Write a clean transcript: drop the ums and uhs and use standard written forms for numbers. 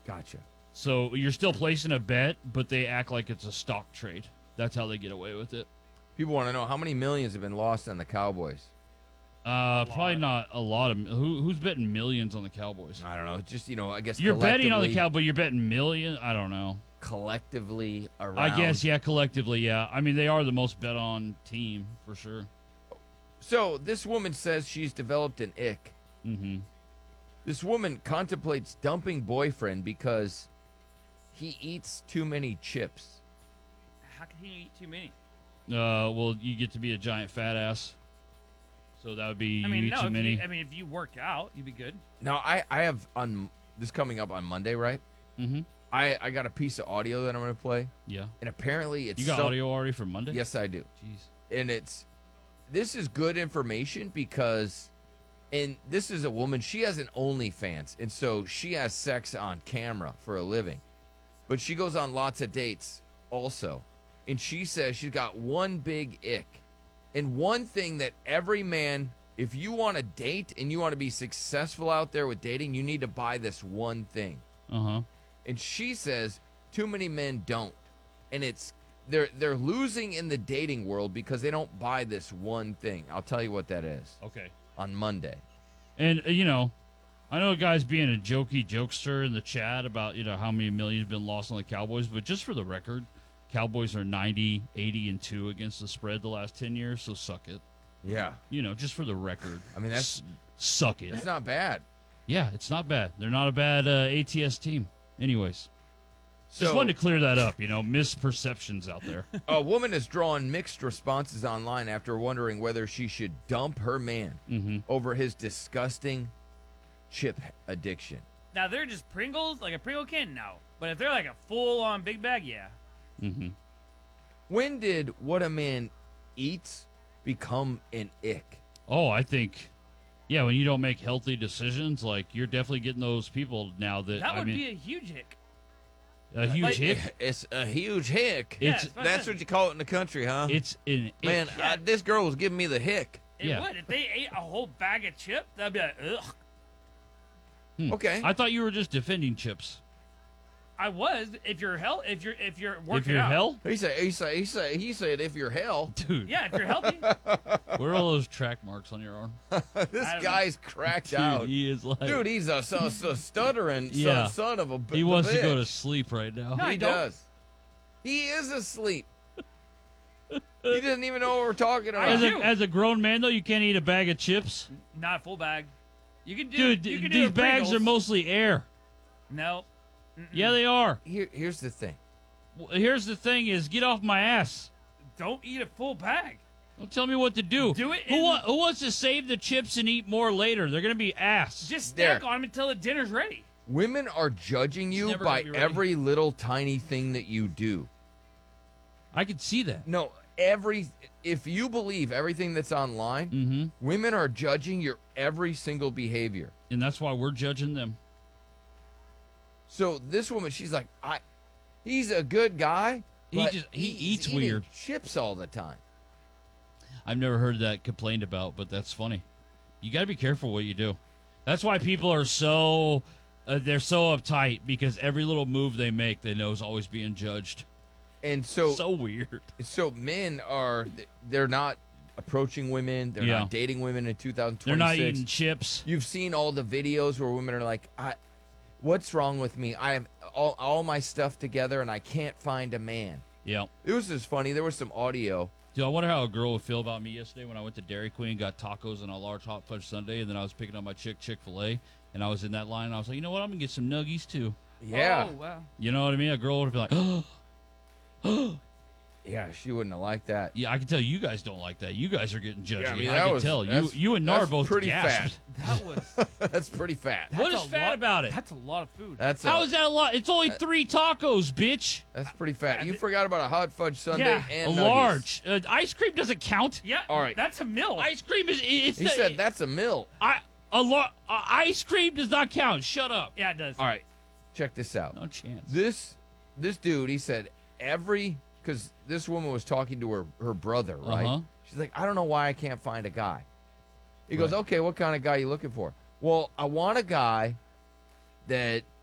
Gotcha. So you're still placing a bet, but they act like it's a stock trade. That's how they get away with it. People want to know how many millions have been lost on the Cowboys. Probably not a lot of. Who's betting millions on the Cowboys? I don't know. Just, I guess You're betting on the collectively- Cowboys. You're betting millions. I don't know. collectively around. I guess, yeah, collectively, yeah. I mean, they are the most bet on team for sure. So this woman says she's developed an ick. Mm-hmm. This woman contemplates dumping boyfriend because he eats too many chips. How can he eat too many? Well, you get to be a giant fat ass. So that would be I mean, you eat no. too many. If you work out, you'd be good. Now, I have on this coming up on Monday, right? Mm-hmm. I got a piece of audio that I'm going to play, Yeah. and apparently it's You got audio already for Monday? Yes, I do. Jeez. And this is good information because, and this is a woman, she has an OnlyFans, and so she has sex on camera for a living, but she goes on lots of dates also, and she says she's got one big ick, and one thing that every man, if you want to date and you want to be successful out there with dating, you need to buy this one thing. Uh-huh. And she says too many men don't, and they're losing in the dating world because they don't buy this one thing. I'll tell you what that is. Okay. On Monday. And, I know a guy's being a jokester in the chat about, how many millions have been lost on the Cowboys, but just for the record, Cowboys are 90, 80, and 2 against the spread the last 10 years, so suck it. Yeah. Just for the record. I mean, suck it. It's not bad. Yeah, it's not bad. They're not a bad ATS team. Anyways. So, just wanted to clear that up, misperceptions out there. A woman has drawn mixed responses online after wondering whether she should dump her man over his disgusting chip addiction. Now, they're just Pringles, like a Pringle can? No. But if they're like a full-on big bag, yeah. Mm-hmm. When did what a man eats become an ick? Oh, I think, yeah, when you don't make healthy decisions, like, you're definitely getting those people now that, That would be a huge hick. A huge hick? It's a huge hick. That's what you call it in the country, huh? It's an man. ick. This girl was giving me the hick. It would. If they ate a whole bag of chip, that'd be like, ugh. Okay. I thought you were just defending chips. I was. If you're working If you're out. hell? He said if you're hell. Dude. Yeah, if you're healthy. Where are all those track marks on your arm? This guy's cracked Dude, out. he is like... Dude, he's a stuttering son of a He wants to bitch. go to sleep right now. No, he does. He is asleep. He doesn't even know what we're talking about. As a grown man, though, you can't eat a bag of chips. Not a full bag. You can do. Dude, you can these do bags are mostly air. No. Yeah, they are. Here's the thing. Here's the thing is, get off my ass. Don't eat a full bag. Don't tell me what to do. Do it. Who wants to save the chips and eat more later? They're going to be ass. Just snack on them until the dinner's ready. Women are judging you never by gonna be ready. every little tiny thing that you do. I could see that. No, if you believe everything that's online, Mm-hmm. women are judging your every single behavior. And that's why we're judging them. So this woman, she's like, he's a good guy. But He he's eats eating weird. chips all the time. I've never heard that complained about, but that's funny. You got to be careful what you do. That's why people are so they're so uptight, because every little move they make, they know is always being judged. And so weird. So men they're not approaching women. They're not dating women in 2026. They're not eating chips. You've seen all the videos where women are like, what's wrong with me? I have all my stuff together and I can't find a man. Yeah. It was just funny. There was some audio. Dude, I wonder how a girl would feel about me yesterday when I went to Dairy Queen, got tacos and a large hot fudge sundae, and then I was picking up my Chick-fil-A, and I was in that line, and I was like, you know what, I'm going to get some nuggies too. Yeah. Oh, wow. You know what I mean? A girl would be like, oh. Yeah, she wouldn't have liked that. Yeah, I can tell you guys don't like that. You guys are getting judgy. Yeah, I mean, I can tell. You and Nar both pretty gasped. That was. That's pretty fat. What is fat about it? That's a lot of food. How is that a lot? It's only 3 tacos, bitch. That's pretty fat. You forgot about a hot fudge sundae and a nuggies. large. Ice cream doesn't count. Yeah. All right. That's a meal. Ice cream is. He said that's a meal. Ice cream does not count. Shut up. Yeah, it does. All right. Check this out. No chance. This dude, he said because this woman was talking to her brother, right? Uh-huh. She's like, I don't know why I can't find a guy. He goes, okay, what kind of guy are you looking for? Well, I want a guy that